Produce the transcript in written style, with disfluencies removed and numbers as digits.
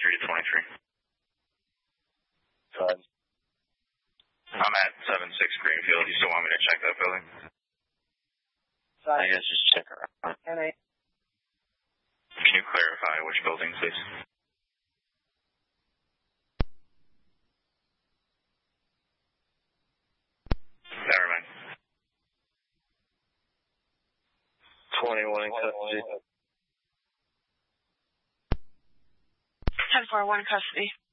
to 23. Fine. I'm at 76 Greenfield. You still want me to check that building? I guess just check around. Can you clarify which building, please? Never mind. 21 in custody. 10-4, 1 custody.